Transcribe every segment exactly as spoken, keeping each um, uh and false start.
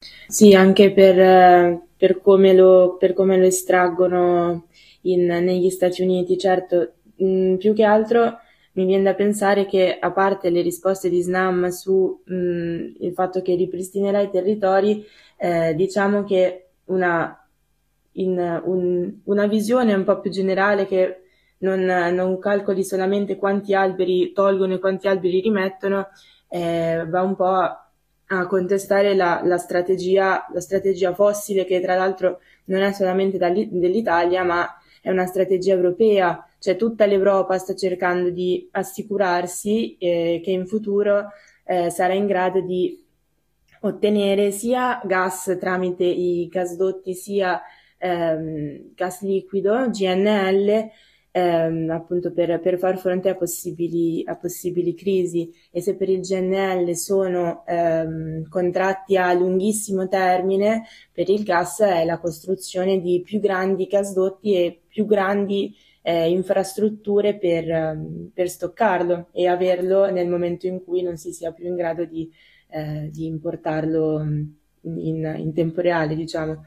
Sì, anche per, eh, per come lo, per come lo estraggono in- negli Stati Uniti. Certo, mh, più che altro mi viene da pensare che, a parte le risposte di Snam su mh, il fatto che ripristinerà i territori, eh, diciamo che una, in, un- una visione un po' più generale che non, non calcoli solamente quanti alberi tolgono e quanti alberi rimettono, eh, va un po' a, a contestare la, la strategia, la strategia fossile, che tra l'altro non è solamente dall'i- dell'Italia, ma è una strategia europea. Cioè tutta l'Europa sta cercando di assicurarsi eh, che in futuro eh, sarà in grado di ottenere sia gas tramite i gasdotti, sia ehm, gas liquido, G N L, ehm, appunto per, per far fronte a possibili, a possibili crisi. E se per il G N L sono ehm, contratti a lunghissimo termine, per il gas è la costruzione di più grandi gasdotti e più grandi eh, infrastrutture per, ehm, per stoccarlo e averlo nel momento in cui non si sia più in grado di, eh, di importarlo in, in tempo reale, diciamo.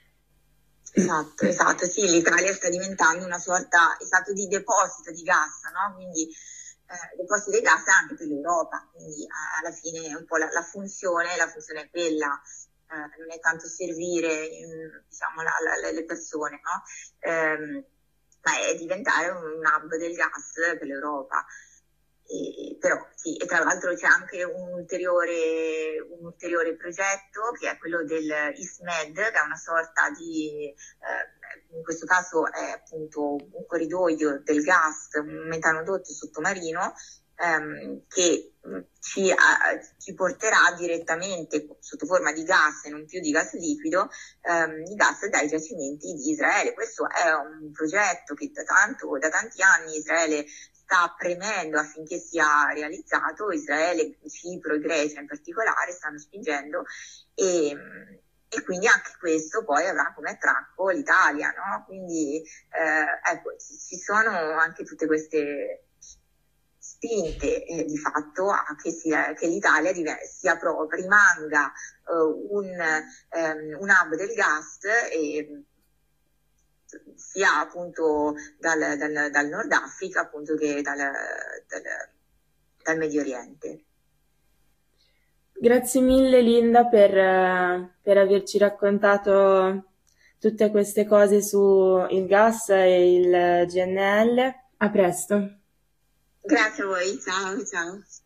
Esatto, esatto, sì, l'Italia sta diventando una sorta esatto di deposito di gas, no? Quindi eh, deposito di gas anche per l'Europa, quindi eh, alla fine un po' la, la funzione, la funzione è quella, eh, non è tanto servire in, diciamo, la, la, le persone, no? Ehm, ma è diventare un hub del gas per l'Europa. E, però sì, e tra l'altro c'è anche un ulteriore, un ulteriore progetto che è quello del ISMED, che è una sorta di, eh, in questo caso è appunto un corridoio del gas, un metanodotto sottomarino, ehm, che ci, a, ci porterà direttamente sotto forma di gas e non più di gas liquido, ehm, i gas dai giacimenti di Israele. Questo è un progetto che da, tanto, da tanti anni Israele sta premendo affinché sia realizzato. Israele, Cipro e Grecia in particolare stanno spingendo e, e quindi anche questo poi avrà come attracco l'Italia, no? Quindi eh, ecco, ci sono anche tutte queste spinte eh, di fatto a che, sia, che l'Italia div- sia proprio, rimanga uh, un, um, un hub del gas e sia appunto dal, dal, dal Nord Africa appunto che dal, dal, dal Medio Oriente. Grazie mille Linda per, eh, per averci raccontato tutte queste cose su il gas e il G N L. A presto. Grazie a voi, ciao ciao.